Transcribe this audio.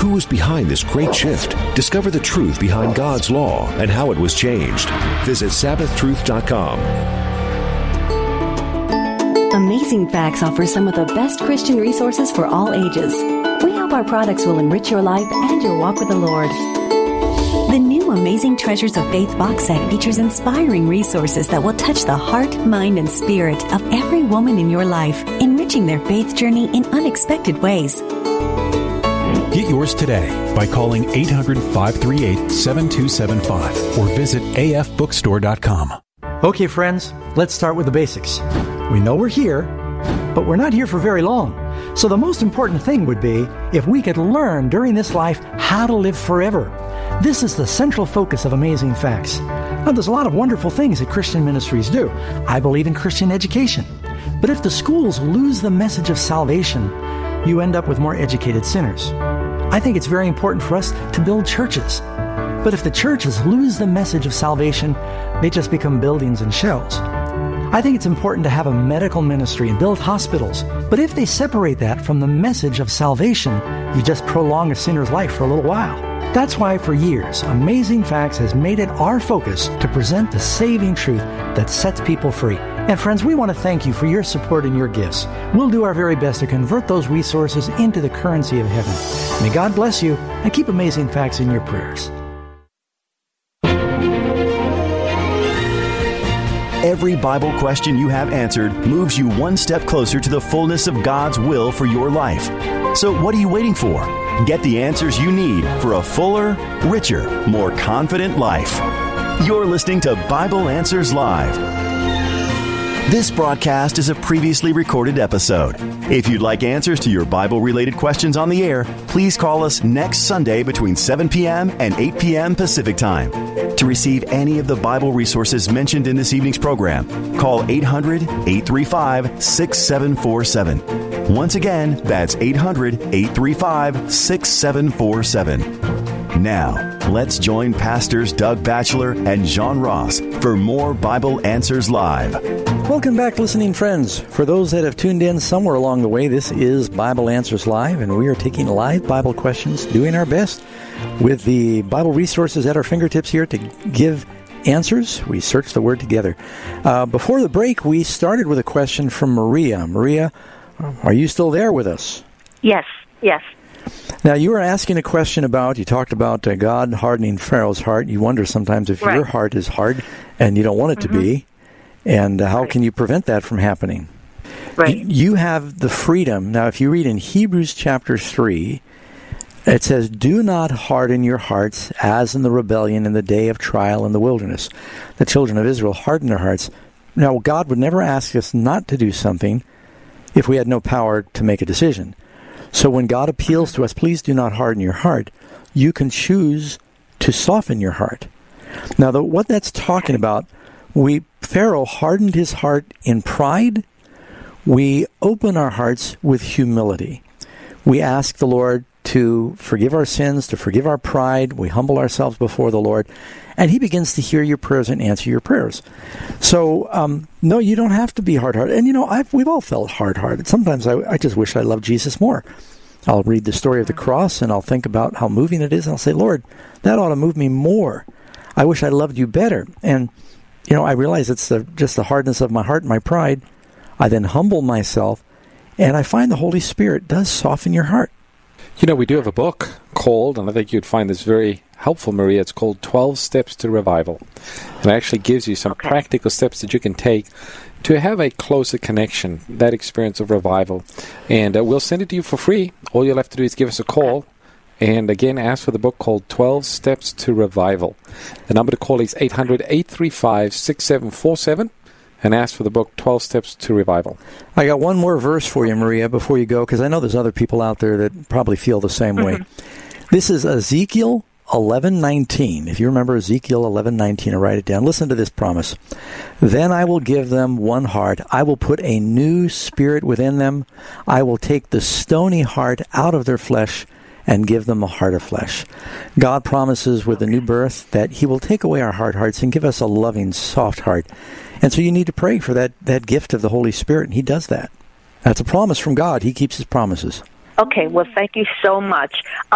Who was behind this great shift? Discover the truth behind God's law and how it was changed. Visit SabbathTruth.com. Amazing Facts offers some of the best Christian resources for all ages. We hope our products will enrich your life and your walk with the Lord. The new Amazing Treasures of Faith box set features inspiring resources that will touch the heart, mind, and spirit of every woman in your life, enriching their faith journey in unexpected ways. Get yours today by calling 800-538-7275 or visit afbookstore.com. Okay, friends, let's start with the basics. We know we're here, but we're not here for very long. So the most important thing would be if we could learn during this life how to live forever. This is the central focus of Amazing Facts. Now, there's a lot of wonderful things that Christian ministries do. I believe in Christian education. But if the schools lose the message of salvation, you end up with more educated sinners. I think it's very important for us to build churches. But if the churches lose the message of salvation, they just become buildings and shells. I think it's important to have a medical ministry and build hospitals. But if they separate that from the message of salvation, you just prolong a sinner's life for a little while. That's why for years, Amazing Facts has made it our focus to present the saving truth that sets people free. And friends, we want to thank you for your support and your gifts. We'll do our very best to convert those resources into the currency of heaven. May God bless you and keep Amazing Facts in your prayers. Every Bible question you have answered moves you one step closer to the fullness of God's will for your life. So what are you waiting for? Get the answers you need for a fuller, richer, more confident life. You're listening to Bible Answers Live. This broadcast is a previously recorded episode. If you'd like answers to your Bible-related questions on the air, please call us next Sunday between 7 p.m. and 8 p.m. Pacific Time. To receive any of the Bible resources mentioned in this evening's program, call 800-835-6747. Once again, that's 800-835-6747. Now, let's join Pastors Doug Batchelor and John Ross for more Bible Answers Live. Welcome back, listening friends. For those that have tuned in somewhere along the way, this is Bible Answers Live, and we are taking live Bible questions, doing our best with the Bible resources at our fingertips here to give answers. We search the Word together. Before the break, we started with a question from Maria. Maria, are you still there with us? Yes. Now, you were asking a question you talked about God hardening Pharaoh's heart. You wonder sometimes if your heart is hard and you don't want it to be, and how can you prevent that from happening? Right. You have the freedom. Now, if you read in Hebrews chapter 3, it says, "Do not harden your hearts as in the rebellion in the day of trial in the wilderness." The children of Israel hardened their hearts. Now, God would never ask us not to do something if we had no power to make a decision. So when God appeals to us, please do not harden your heart, you can choose to soften your heart. Now, what that's talking about, Pharaoh hardened his heart in pride. We open our hearts with humility. We ask the Lord to forgive our sins, to forgive our pride. We humble ourselves before the Lord, and He begins to hear your prayers and answer your prayers. So, no, you don't have to be hard-hearted. And, we've all felt hard-hearted. Sometimes I just wish I loved Jesus more. I'll read the story of the cross, and I'll think about how moving it is, and I'll say, Lord, that ought to move me more. I wish I loved you better. And, I realize it's just the hardness of my heart and my pride. I then humble myself, and I find the Holy Spirit does soften your heart. We do have a book called, and I think you'd find this very helpful, Maria, it's called 12 Steps to Revival. And it actually gives you some practical steps that you can take to have a closer connection, that experience of revival. And we'll send it to you for free. All you'll have to do is give us a call. And again, ask for the book called 12 Steps to Revival. The number to call is 800-835-6747. And ask for the book, 12 Steps to Revival. I got one more verse for you, Maria, before you go, because I know there's other people out there that probably feel the same way. This is Ezekiel 11:19. If you remember Ezekiel 11:19, write it down. Listen to this promise. "Then I will give them one heart. I will put a new spirit within them. I will take the stony heart out of their flesh and give them a heart of flesh." God promises with the new birth that He will take away our hard hearts and give us a loving, soft heart. And so you need to pray for that gift of the Holy Spirit, and He does that. That's a promise from God. He keeps His promises. Okay, well, thank you so much.